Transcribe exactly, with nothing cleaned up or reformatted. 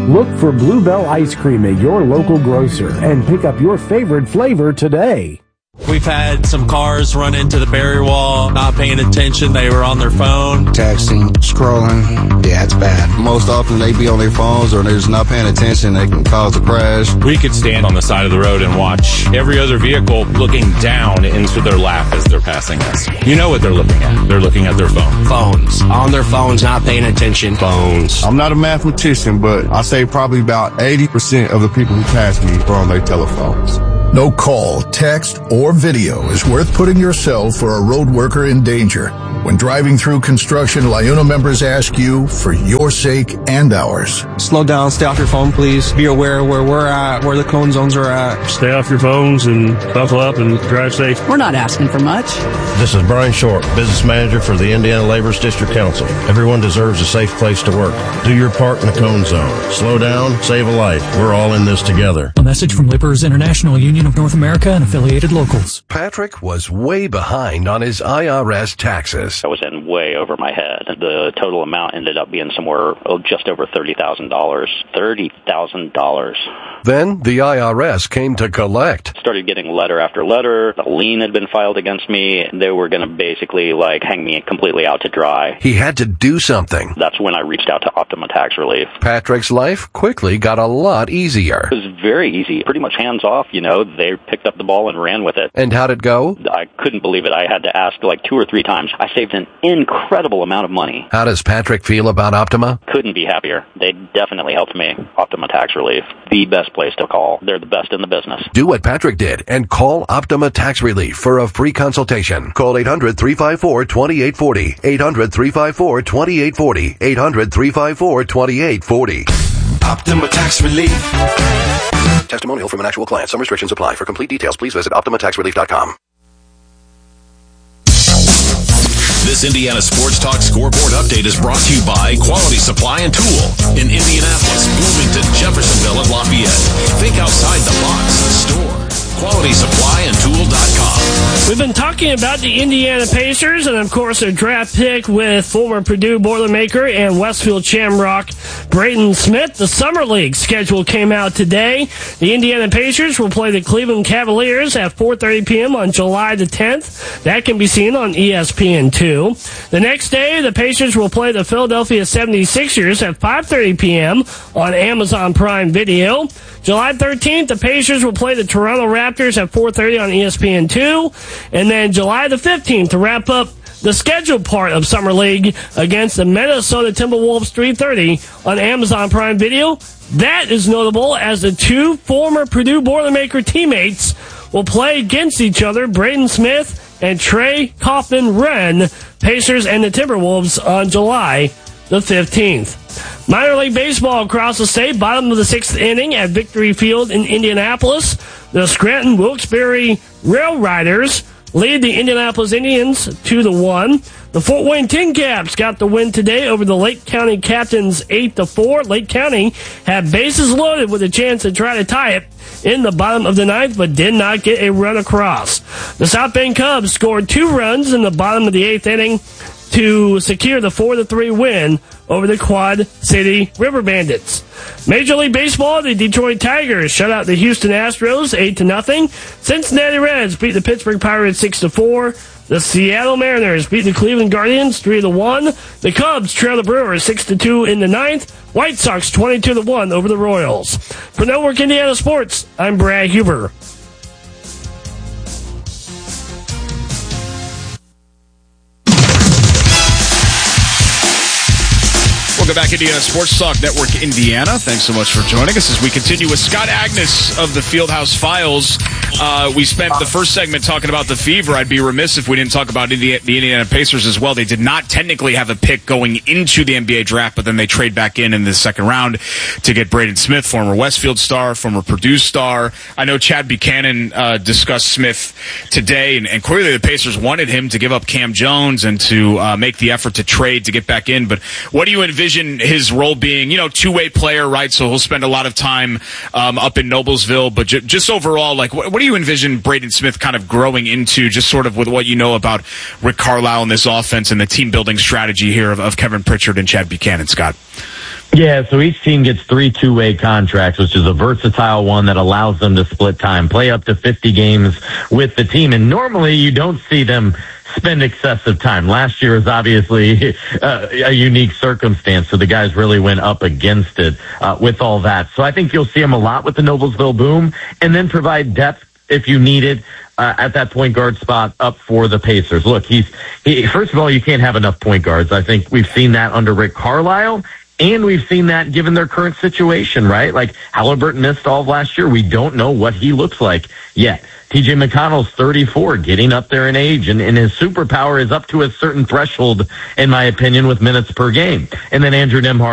Look for Bluebell Ice Cream at your local grocer and pick up your favorite flavor today. We've had some cars run into the barrier wall, not paying attention. They were on their phone. Texting, scrolling. Yeah, it's bad. Most often they be on their phones or they're just not paying attention. They can cause a crash. We could stand on the side of the road and watch every other vehicle looking down into their lap as they're passing us. You know what they're looking at. They're looking at their phone. Phones. On their phones, not paying attention. Phones. I'm not a mathematician, but I say probably about eighty percent of the people who pass me are on their telephones. No call, text, or video is worth putting yourself or a road worker in danger. When driving through construction, LIUNA members ask you for your sake and ours. Slow down, stay off your phone, please. Be aware where we're at, where the cone zones are at. Stay off your phones and buckle up and drive safe. We're not asking for much. This is Brian Short, Business Manager for the Indiana Laborers District Council. Everyone deserves a safe place to work. Do your part in the cone zone. Slow down, save a life. We're all in this together. A message from Laborers International Union of North America and affiliated locals. Patrick was way behind on his I R S taxes. I was in way over my head. The total amount ended up being somewhere oh, just over thirty thousand dollars. thirty thousand dollars. Then the I R S came to collect. Started getting letter after letter. A lien had been filed against me. They were going to basically like hang me completely out to dry. He had to do something. That's when I reached out to Optima Tax Relief. Patrick's life quickly got a lot easier. It was very easy. Pretty much hands off, you know. They picked up the ball and ran with it. And how'd it go? I couldn't believe it. I had to ask like two or three times. I saved an incredible amount of money. How does Patrick feel about Optima? Couldn't be happier. They definitely helped me. Optima Tax Relief. The best place to call. They're the best in the business. Do what Patrick did and call Optima Tax Relief for a free consultation. Call eight hundred, three five four, two eight four zero. eight hundred, three five four, two eight four zero. eight hundred, three five four, two eight four zero. Optima Tax Relief. Testimonial from an actual client. Some restrictions apply. For complete details, please visit optima tax relief dot com. This Indiana Sports Talk Scoreboard Update is brought to you by Quality Supply and Tool in Indianapolis, Bloomington, Jeffersonville, and Lafayette. Think outside the box. Store. quality supply and tool dot com. We've been talking about the Indiana Pacers and, of course, their draft pick with former Purdue Boilermaker and Westfield Shamrock Braden Smith. The Summer League schedule came out today. The Indiana Pacers will play the Cleveland Cavaliers at four thirty p.m. on July the tenth. That can be seen on E S P N two. The next day, the Pacers will play the Philadelphia seventy-sixers at five thirty p.m. on Amazon Prime Video. July thirteenth, the Pacers will play the Toronto Raptors at four thirty on E S P N two. And then July the fifteenth, to wrap up the scheduled part of Summer League against the Minnesota Timberwolves, three thirty on Amazon Prime Video. That is notable as the two former Purdue Boilermaker teammates will play against each other, Braden Smith and Trey Kaufman-Renn, Pacers and the Timberwolves on July the fifteenth. Minor League Baseball across the state, bottom of the sixth inning at Victory Field in Indianapolis. The Scranton Wilkes-Barre Rail Riders lead the Indianapolis Indians two to one. The Fort Wayne Tin Caps got the win today over the Lake County Captains eight to four. Lake County had bases loaded with a chance to try to tie it in the bottom of the ninth, but did not get a run across. The South Bend Cubs scored two runs in the bottom of the eighth inning to secure the four to three win over the Quad City River Bandits. Major League Baseball, the Detroit Tigers shut out the Houston Astros eight to nothing. Cincinnati Reds beat the Pittsburgh Pirates six to four. The Seattle Mariners beat the Cleveland Guardians three to one. The Cubs trail the Brewers six to two in the ninth. White Sox twenty-two to one over the Royals. For Network Indiana Sports, I'm Brad Huber. Welcome back, Indiana Sports Talk Network Indiana. Thanks so much for joining us as we continue with Scott Agnes of the Fieldhouse Files. Uh, we spent the first segment talking about the Fever. I'd be remiss if we didn't talk about Indi- the Indiana Pacers as well. They did not technically have a pick going into the N B A draft, but then they trade back in in the second round to get Braden Smith, former Westfield star, former Purdue star. I know Chad Buchanan uh, discussed Smith today, and, and clearly the Pacers wanted him to give up Cam Jones and to uh, make the effort to trade to get back in. But what do you envision his role being? You know, two-way player, right? So he'll spend a lot of time um, up in Noblesville. But ju- just overall, like, what, what do you envision Braden Smith kind of growing into, just sort of with what you know about Rick Carlisle and this offense and the team-building strategy here of, of Kevin Pritchard and Chad Buchanan, Scott? Yeah, so each team gets three two-way contracts, which is a versatile one that allows them to split time, play up to fifty games with the team. And normally you don't see them spend excessive time. Last year is obviously uh, a unique circumstance, so the guys really went up against it uh, with all that. So I think you'll see them a lot with the Noblesville Boom, and then provide depth if you need it. Uh, at that point guard spot up for the Pacers. Look, he's he, first of all, you can't have enough point guards. I think we've seen that under Rick Carlisle, and we've seen that given their current situation, right? Like Halliburton missed all of last year. We don't know what he looks like yet. T J McConnell's thirty-four, getting up there in age, and, and his superpower is up to a certain threshold, in my opinion, with minutes per game. And then Andrew Nembhard